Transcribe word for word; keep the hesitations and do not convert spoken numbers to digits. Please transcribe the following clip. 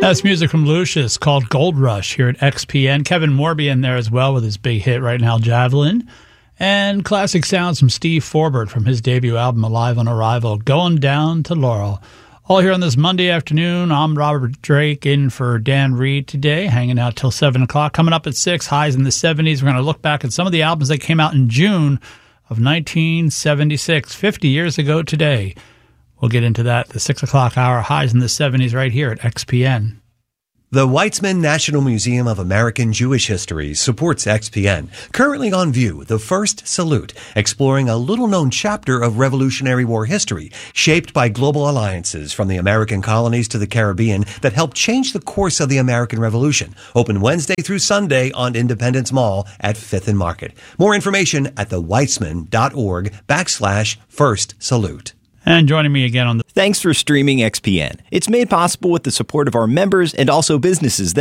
That's music from Lucius called Gold Rush here at X P N. Kevin Morby in there as well with his big hit right now, Javelin. And classic sounds from Steve Forbert from his debut album, Alive on Arrival, Going Down to Laurel. All here on this Monday afternoon. I'm Robert Drake in for Dan Reed today, hanging out till seven o'clock. Coming up at six, highs in the seventies. We're going to look back at some of the albums that came out in June of nineteen seventy-six, fifty years ago today. We'll get into that, the six o'clock hour, highs in the seventies right here at X P N. The Weitzman National Museum of American Jewish History supports X P N. Currently on view, The First Salute, exploring a little-known chapter of Revolutionary War history shaped by global alliances from the American colonies to the Caribbean that helped change the course of the American Revolution. Open Wednesday through Sunday on Independence Mall at Fifth and Market. More information at theweitzman.org backslash First Salute. And joining me again on the Thanks for streaming X P N. It's made possible with the support of our members and also businesses that